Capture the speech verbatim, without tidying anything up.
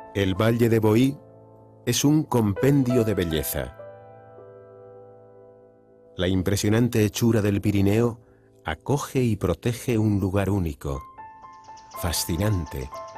El Valle de Boí es un compendio de belleza. La impresionante hechura del Pirineo acoge y protege un lugar único, fascinante,